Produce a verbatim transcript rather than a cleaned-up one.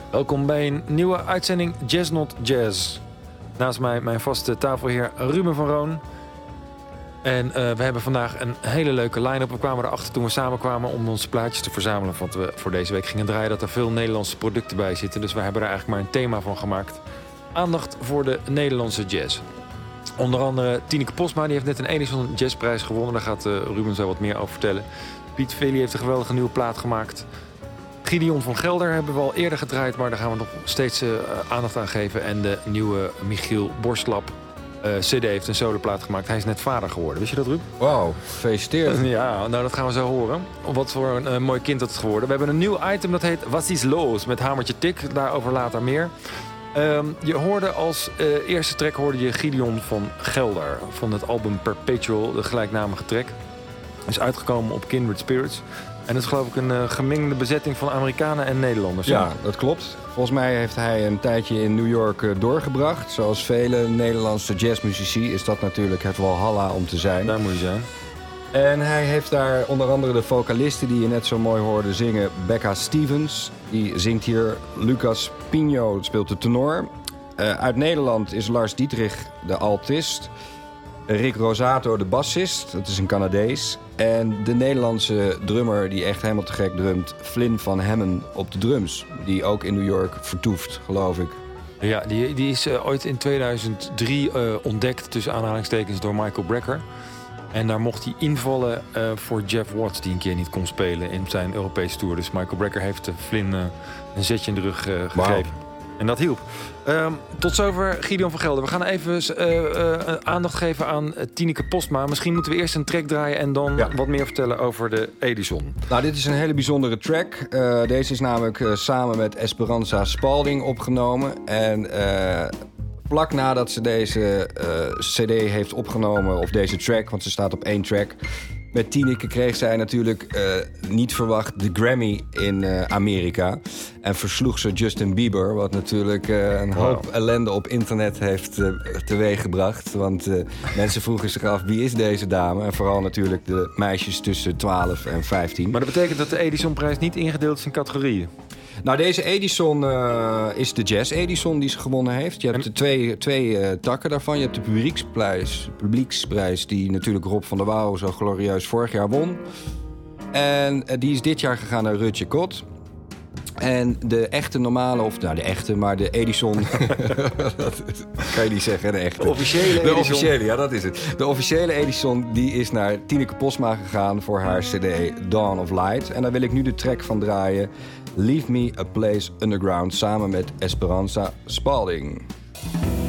Welkom bij een nieuwe uitzending Jazz Not Jazz. Naast mij mijn vaste tafelheer Ruben van Roon. En uh, we hebben vandaag een hele leuke line-up. We kwamen erachter toen we samenkwamen om onze plaatjes te verzamelen. Want we voor deze week gingen draaien dat er veel Nederlandse producten bij zitten. Dus we hebben er eigenlijk maar een thema van gemaakt. Aandacht voor de Nederlandse jazz. Onder andere Tineke Postma, die heeft net een Edison Jazzprijs gewonnen. Daar gaat uh, Ruben zo wat meer over vertellen. Piet Veli heeft een geweldige nieuwe plaat gemaakt. Gideon van Gelder hebben we al eerder gedraaid, maar daar gaan we nog steeds uh, aandacht aan geven. En de nieuwe Michiel Borstlap uh, C D heeft een soloplaat gemaakt. Hij is net vader geworden. Wist je dat, Ruud? Wauw, gefeliciteerd. Ja, nou dat gaan we zo horen. Wat voor een uh, mooi kind dat is geworden. We hebben een nieuw item dat heet Wat is los? Met Hamertje Tik. Daarover later meer. Um, je hoorde als uh, eerste track hoorde je Gideon van Gelder van het album Perpetual, de gelijknamige track. Is uitgekomen op Kindred Spirits. En dat is geloof ik een uh, gemengde bezetting van Amerikanen en Nederlanders. Ja, hè? Dat klopt. Volgens mij heeft hij een tijdje in New York uh, doorgebracht. Zoals vele Nederlandse jazzmuzici is dat natuurlijk het walhalla om te zijn. Daar moet je zijn. En hij heeft daar onder andere de vocalisten die je net zo mooi hoorde zingen. Becca Stevens, die zingt hier. Lucas Pinho speelt de tenor. Uh, uit Nederland is Lars Dietrich de altist. Rick Rosato de bassist, dat is een Canadees. En de Nederlandse drummer die echt helemaal te gek drumt, Flynn van Hemmen op de drums. Die ook in New York vertoeft, geloof ik. Ja, die, die is uh, ooit in tweeduizend drie uh, ontdekt, tussen aanhalingstekens, door Michael Brecker. En daar mocht hij invallen uh, voor Jeff Watts, die een keer niet kon spelen in zijn Europese tour. Dus Michael Brecker heeft uh, Flynn uh, een zetje in de rug uh, gegeven. Wow. En dat hielp. Um, tot zover Gideon van Gelder. We gaan even uh, uh, aandacht geven aan uh, Tineke Postma. Misschien moeten we eerst een track draaien en dan ja. wat meer vertellen over de Edison. Nou, dit is een hele bijzondere track. Uh, deze is namelijk uh, samen met Esperanza Spalding opgenomen. En uh, vlak nadat ze deze uh, cd heeft opgenomen, of deze track, want ze staat op één track. Met Tineke kreeg zij natuurlijk uh, niet verwacht de Grammy in uh, Amerika. En versloeg ze Justin Bieber, wat natuurlijk uh, een hoop wow. ellende op internet heeft uh, teweeggebracht. Want uh, mensen vroegen zich af, wie is deze dame? En vooral natuurlijk de meisjes tussen twaalf en vijftien. Maar dat betekent dat de Edisonprijs niet ingedeeld is in categorieën? Nou, deze Edison uh, is de Jazz Edison die ze gewonnen heeft. Je hebt de twee, twee uh, takken daarvan. Je hebt de publieksprijs, publieksprijs die natuurlijk Rob van der Wouw zo glorieus vorig jaar won. En uh, die is dit jaar gegaan naar Rutje Kot. En de echte normale, of nou de echte, maar de Edison... dat kan je niet zeggen, de echte. De officiële Edison. De officiële, ja, dat is het. De officiële Edison die is naar Tineke Postma gegaan voor haar cd Dawn of Light. En daar wil ik nu de track van draaien. Leave Me a Place Underground samen met Esperanza Spalding.